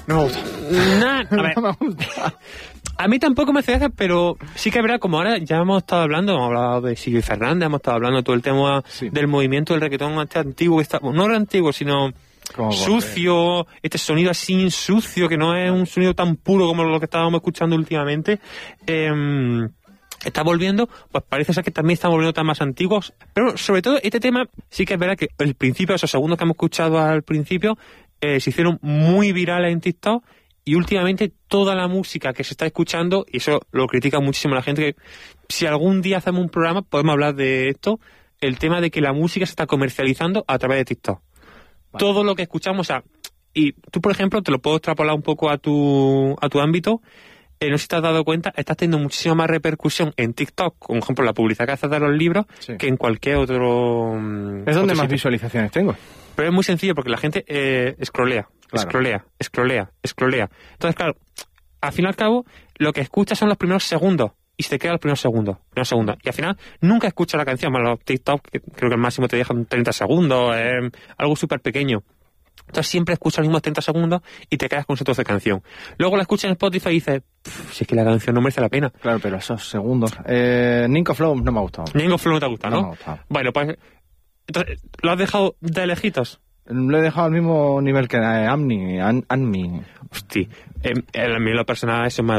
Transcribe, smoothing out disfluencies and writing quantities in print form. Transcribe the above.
No me gusta. A ver, No me gusta. a mí tampoco me hace gracia, pero sí que es verdad, como ahora ya hemos estado hablado de Silvio Fernández, hemos estado hablando de todo el tema del movimiento del reggaetón antiguo, que está, no era antiguo, sino sucio, este sonido así sucio, que no es un sonido tan puro como lo que estábamos escuchando últimamente. Está volviendo, pues parece ser que también están volviendo tan más antiguos, pero sobre todo este tema sí que es verdad que el principio, esos segundos que hemos escuchado al principio, se hicieron muy virales en TikTok, y últimamente toda la música que se está escuchando, y eso lo critica muchísimo la gente, que si algún día hacemos un programa podemos hablar de esto, el tema de que la música se está comercializando a través de TikTok. Vale. Todo lo que escuchamos, o sea, y tú por ejemplo, te lo puedo extrapolar un poco a tu ámbito. No sé si te has dado cuenta, estás teniendo muchísima más repercusión en TikTok, por ejemplo, la publicidad que haces de los libros, que en cualquier otro... Es donde más visualizaciones tengo. Pero es muy sencillo, porque la gente scrollea. Entonces, claro, al fin y al cabo, lo que escuchas son los primeros segundos, y se te quedan los primeros segundos. Y al final, nunca escuchas la canción, más los TikTok, que creo que el máximo te dejan 30 segundos, algo súper pequeño. Entonces siempre escuchas los mismos 30 segundos y te quedas con ese trozo de canción. Luego la escuchas en Spotify y dices, si es que la canción no merece la pena. Claro, pero esos segundos... Ninko Flow no me ha gustado. Ninko Flow no te ha gustado, ¿no? No me ha gustado. Bueno, pues... Entonces, ¿lo has dejado de lejitos? Lo he dejado al mismo nivel que Anmi. Hostia, a mí lo personal eso me